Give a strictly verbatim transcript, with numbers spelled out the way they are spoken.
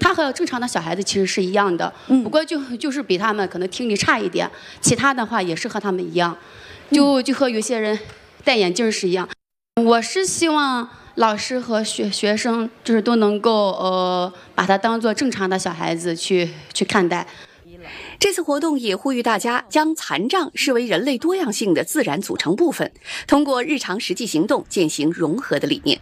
他和正常的小孩子其实是一样的， 嗯、 不过就就是比他们可能听力差一点，其他的话也是和他们一样，就就和有些人戴眼镜是一样。我是希望老师和学学生就是都能够呃把他当做正常的小孩子去去看待。 这次活动也呼吁大家将残障视为人类多样性的自然组成部分，通过日常实际行动践行融合的理念。